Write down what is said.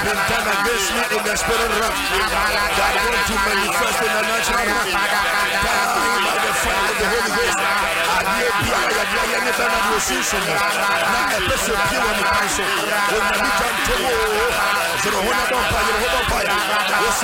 been done against me in the spirit realm that want to manifest in the natural realm. By the fire of the Holy Ghost. I